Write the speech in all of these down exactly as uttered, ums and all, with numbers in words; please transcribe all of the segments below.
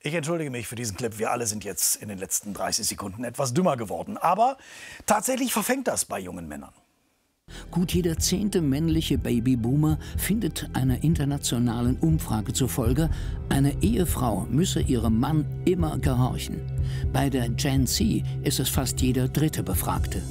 Ich entschuldige mich für diesen Clip. Wir alle sind jetzt in den letzten dreißig Sekunden etwas dümmer geworden. Aber tatsächlich verfängt das bei jungen Männern. Gut jeder zehnte männliche Babyboomer findet einer internationalen Umfrage zufolge, eine Ehefrau müsse ihrem Mann immer gehorchen. Bei der Gen Z ist es fast jeder dritte Befragte.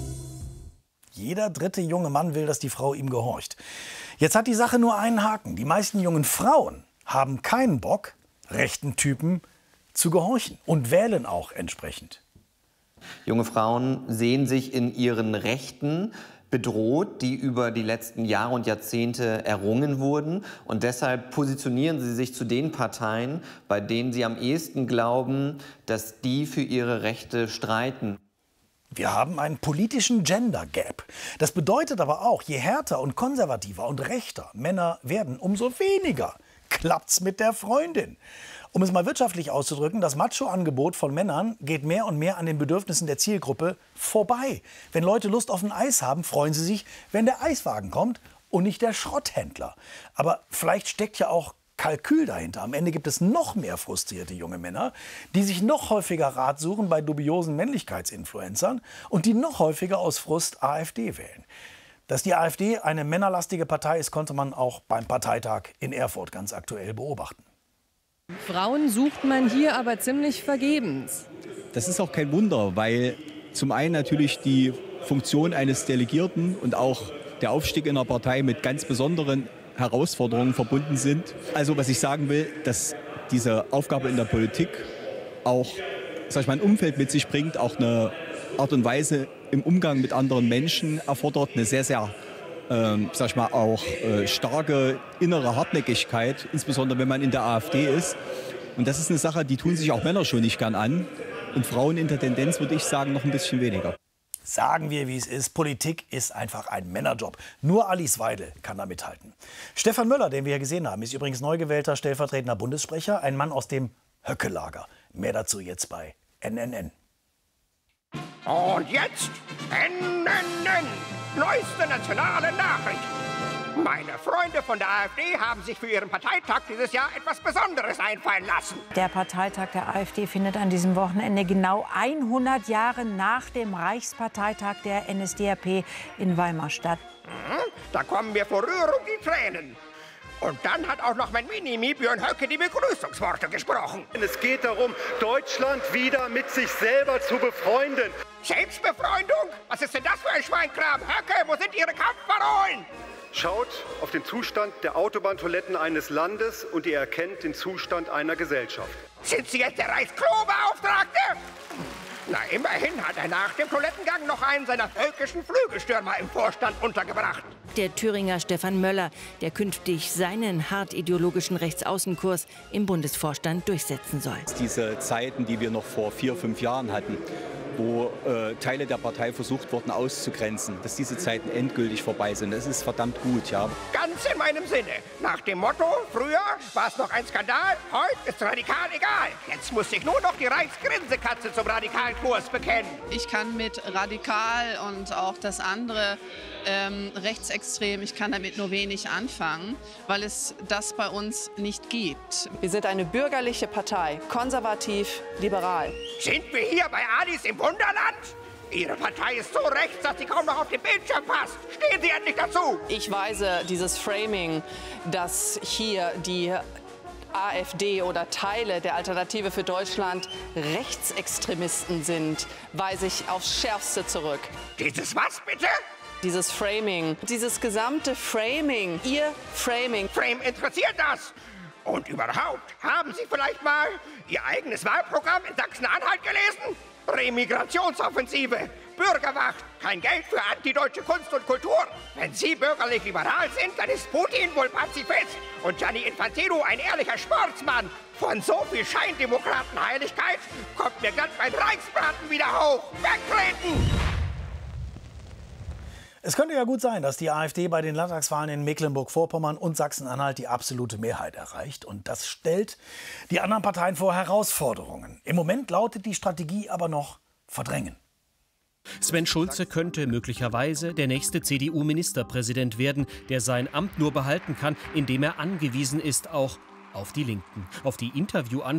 Jeder dritte junge Mann will, dass die Frau ihm gehorcht. Jetzt hat die Sache nur einen Haken. Die meisten jungen Frauen haben keinen Bock, rechten Typen zu gehorchen und wählen auch entsprechend. Junge Frauen sehen sich in ihren Rechten bedroht, die über die letzten Jahre und Jahrzehnte errungen wurden. Und deshalb positionieren sie sich zu den Parteien, bei denen sie am ehesten glauben, dass die für ihre Rechte streiten. Wir haben einen politischen Gender Gap. Das bedeutet aber auch, je härter und konservativer und rechter Männer werden, umso weniger klappt's mit der Freundin. Um es mal wirtschaftlich auszudrücken, das Macho-Angebot von Männern geht mehr und mehr an den Bedürfnissen der Zielgruppe vorbei. Wenn Leute Lust auf ein Eis haben, freuen sie sich, wenn der Eiswagen kommt und nicht der Schrotthändler. Aber vielleicht steckt ja auch Kalkül dahinter. Am Ende gibt es noch mehr frustrierte junge Männer, die sich noch häufiger Rat suchen bei dubiosen Männlichkeitsinfluencern und die noch häufiger aus Frust AfD wählen. Dass die AfD eine männerlastige Partei ist, konnte man auch beim Parteitag in Erfurt ganz aktuell beobachten. Frauen sucht man hier aber ziemlich vergebens. Das ist auch kein Wunder, weil zum einen natürlich die Funktion eines Delegierten und auch der Aufstieg in einer Partei mit ganz besonderen Herausforderungen verbunden sind. Also was ich sagen will, dass diese Aufgabe in der Politik auch, sag ich mal, ein Umfeld mit sich bringt, auch eine Art und Weise im Umgang mit anderen Menschen erfordert, eine sehr, sehr Ähm, sag ich mal, auch äh, starke innere Hartnäckigkeit, insbesondere wenn man in der AfD ist. Und das ist eine Sache, die tun sich auch Männer schon nicht gern an. Und Frauen in der Tendenz, würde ich sagen, noch ein bisschen weniger. Sagen wir, wie es ist. Politik ist einfach ein Männerjob. Nur Alice Weidel kann da mithalten. Stefan Möller, den wir hier gesehen haben, ist übrigens neu gewählter stellvertretender Bundessprecher. Ein Mann aus dem Höcke-Lager. Mehr dazu jetzt bei N N N. Und jetzt N N N. Neueste nationale Nachricht. Meine Freunde von der AfD haben sich für ihren Parteitag dieses Jahr etwas Besonderes einfallen lassen. Der Parteitag der AfD findet an diesem Wochenende genau hundert Jahre nach dem Reichsparteitag der N S D A P in Weimar statt. Mhm, da kommen mir vor Rührung die Tränen. Und dann hat auch noch mein Minimi Björn Höcke die Begrüßungsworte gesprochen. Es geht darum, Deutschland wieder mit sich selber zu befreunden. Selbstbefreundung? Was ist denn das für ein Schweinkram? Höcke, wo sind Ihre Kampfparolen? Schaut auf den Zustand der Autobahntoiletten eines Landes und ihr erkennt den Zustand einer Gesellschaft. Sind Sie jetzt der Reichsklo-Beauftragte? Na, immerhin hat er nach dem Toilettengang noch einen seiner völkischen Flügelstürmer im Vorstand untergebracht. Der Thüringer Stefan Möller, der künftig seinen hart ideologischen Rechtsaußenkurs im Bundesvorstand durchsetzen soll. Diese Zeiten, die wir noch vor vier, fünf Jahren hatten, wo äh, Teile der Partei versucht wurden auszugrenzen, dass diese Zeiten endgültig vorbei sind. Das ist verdammt gut, ja. Ganz in meinem Sinne. Nach dem Motto, früher war es noch ein Skandal, heute ist radikal egal. Jetzt muss sich nur noch die Reichsgrinsekatze zum radikalen Kurs bekennen. Ich kann mit radikal und auch das andere ähm, rechtsextrem, ich kann damit nur wenig anfangen, weil es das bei uns nicht gibt. Wir sind eine bürgerliche Partei, konservativ, liberal. Sind wir hier bei Alice im Wunderland? Ihre Partei ist so rechts, dass sie kaum noch auf den Bildschirm passt. Stehen Sie endlich dazu! Ich weise dieses Framing, dass hier die AfD oder Teile der Alternative für Deutschland Rechtsextremisten sind, weise ich aufs Schärfste zurück. Dieses was bitte? Dieses Framing, dieses gesamte Framing, Ihr Framing. Frame interessiert das? Und überhaupt, haben Sie vielleicht mal Ihr eigenes Wahlprogramm in Sachsen-Anhalt gelesen? Remigrationsoffensive, Bürgerwacht, kein Geld für antideutsche Kunst und Kultur. Wenn Sie bürgerlich-liberal sind, dann ist Putin wohl Pazifist und Gianni Infantino ein ehrlicher Sportsmann. Von so viel Scheindemokratenheiligkeit kommt mir glatt mein Reichsbraten wieder hoch. Wegtreten! Es könnte ja gut sein, dass die AfD bei den Landtagswahlen in Mecklenburg-Vorpommern und Sachsen-Anhalt die absolute Mehrheit erreicht. Und das stellt die anderen Parteien vor Herausforderungen. Im Moment lautet die Strategie aber noch verdrängen. Sven Schulze könnte möglicherweise der nächste C D U-Ministerpräsident werden, der sein Amt nur behalten kann, indem er angewiesen ist auch auf die Linken. Auf die Interviewanfragen